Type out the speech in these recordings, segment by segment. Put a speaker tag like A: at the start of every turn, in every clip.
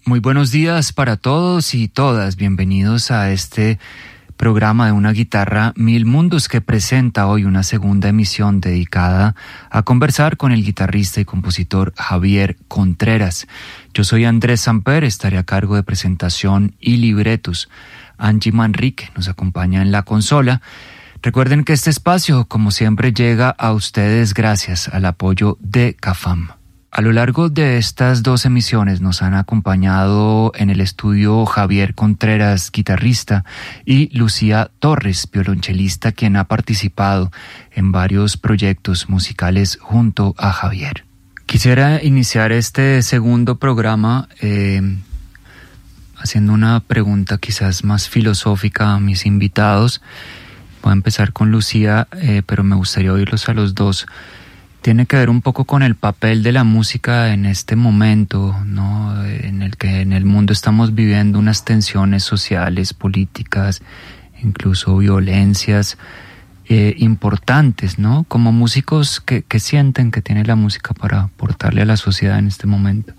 A: Muy buenos días para todos y todas. Bienvenidos a este programa de Una Guitarra Mil Mundos, que presenta hoy una segunda emisión dedicada a conversar con el guitarrista y compositor Javier Contreras. Yo soy Andrés Samper, estaré a cargo de presentación y libretos. Angie Manrique nos acompaña en la consola. Recuerden que este espacio, como siempre, llega a ustedes gracias al apoyo de CAFAM. A lo largo de estas dos emisiones nos han acompañado en el estudio Javier Contreras, guitarrista, y Lucía Torres, violonchelista, quien ha participado en varios proyectos musicales junto a Javier. Quisiera iniciar este segundo programa haciendo una pregunta quizás más filosófica a mis invitados. Voy a empezar con Lucía, pero me gustaría oírlos a los dos. Tiene que ver un poco con el papel de la música en este momento, ¿no? En el que en el mundo estamos viviendo unas tensiones sociales, políticas, incluso violencias importantes, ¿no? Como músicos, ¿qué sienten que tiene la música para aportarle a la sociedad en este momento?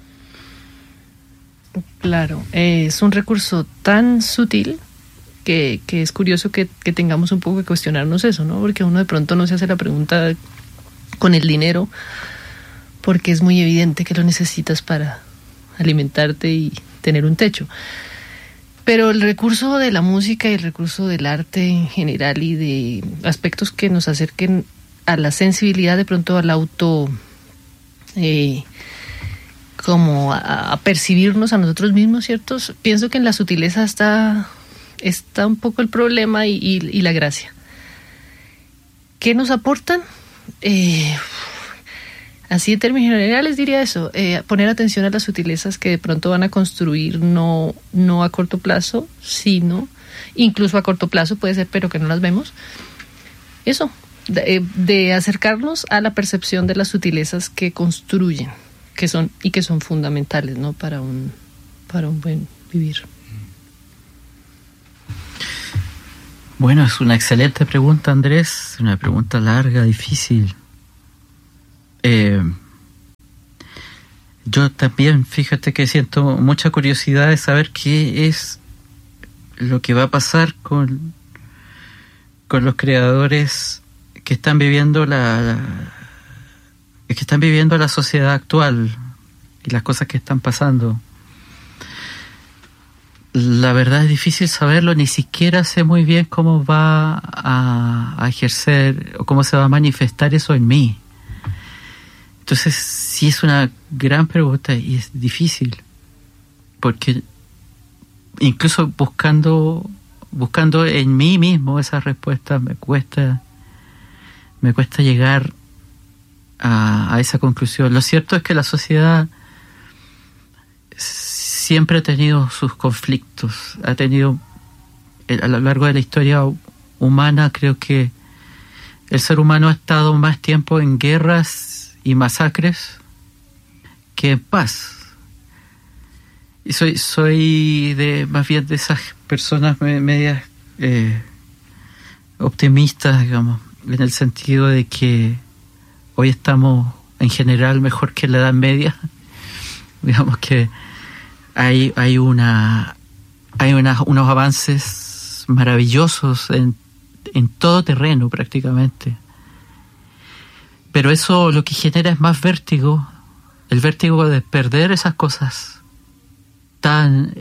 B: Claro, es un recurso tan sutil que es curioso que tengamos un poco que cuestionarnos eso, ¿no? Porque uno de pronto no se hace la pregunta con el dinero, porque es muy evidente que lo necesitas para alimentarte y tener un techo. Pero el recurso de la música y el recurso del arte en general y de aspectos que nos acerquen a la sensibilidad, de pronto al auto, como a percibirnos a nosotros mismos, ¿cierto? Pienso que en la sutileza está un poco el problema y la gracia. ¿Qué nos aportan? Así en términos generales diría eso, poner atención a las sutilezas que de pronto van a construir no a corto plazo, sino incluso a corto plazo puede ser, pero que no las vemos. Eso, de acercarnos a la percepción de las sutilezas que construyen, que son fundamentales, ¿no? para un buen vivir.
C: Bueno, es una excelente pregunta, Andrés, una pregunta larga, difícil. Yo también, fíjate que siento mucha curiosidad de saber qué es lo que va a pasar con los creadores que están viviendo la sociedad actual y las cosas que están pasando. La verdad es difícil saberlo, ni siquiera sé muy bien cómo va a ejercer o cómo se va a manifestar eso en mí. Entonces sí es una gran pregunta y es difícil, porque incluso buscando en mí mismo esas respuestas me cuesta llegar a esa conclusión. Lo cierto es que la sociedad siempre ha tenido sus conflictos, a lo largo de la historia humana. Creo que el ser humano ha estado más tiempo en guerras y masacres que en paz. Y soy más bien de esas personas medias optimistas, digamos, en el sentido de que hoy estamos en general mejor que en la Edad Media. Digamos que hay unos avances maravillosos en todo terreno prácticamente. Pero eso lo que genera es más vértigo, el vértigo de perder esas cosas tan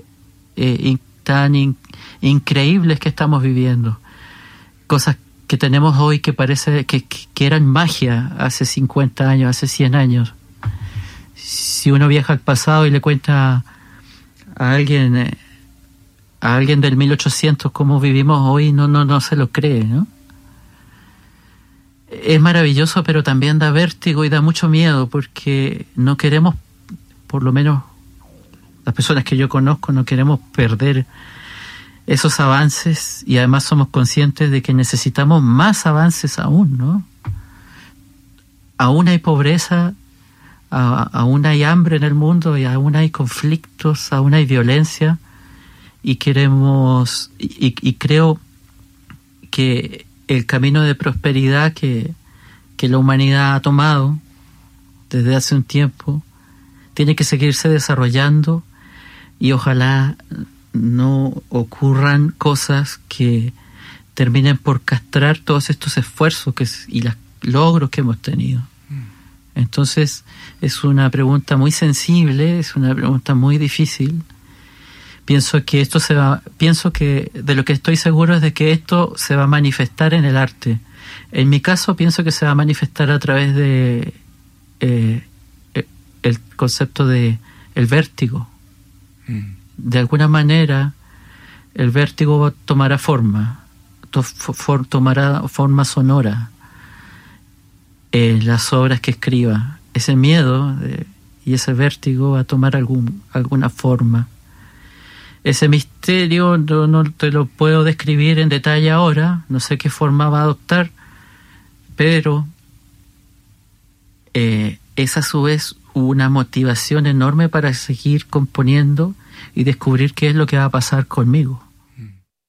C: increíbles que estamos viviendo. Cosas que tenemos hoy que parece que eran magia hace 50 años, hace 100 años. Si uno viaja al pasado y le cuenta a alguien del 1800 cómo vivimos hoy, no se lo cree, ¿no? Es maravilloso, pero también da vértigo y da mucho miedo, porque no queremos, por lo menos las personas que yo conozco, no queremos perder esos avances, y además somos conscientes de que necesitamos más avances aún, ¿no? Aún hay pobreza, aún hay hambre en el mundo, y aún hay conflictos, aún hay violencia, y queremos, y creo que el camino de prosperidad que la humanidad ha tomado desde hace un tiempo tiene que seguirse desarrollando, y ojalá no ocurran cosas que terminen por castrar todos estos esfuerzos y los logros que hemos tenido. Entonces es una pregunta muy sensible, es una pregunta muy difícil. Pienso que de lo que estoy seguro es de que esto se va a manifestar en el arte. En mi caso pienso que se va a manifestar a través de el concepto de el vértigo. De alguna manera el vértigo tomará forma sonora en las obras que escriba. Ese miedo y ese vértigo va a tomar alguna forma. Ese misterio no te lo puedo describir en detalle ahora, no sé qué forma va a adoptar, pero es a su vez una motivación enorme para seguir componiendo y descubrir qué es lo que va a pasar conmigo.